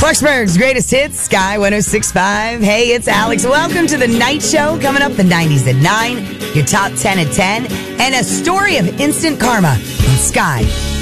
Clarksburg's greatest hits, Sky 106.5. Hey, it's Alex. Welcome to the night show. Coming up, the 90s at 9, your top 10 at 10, and a story of instant karma on Sky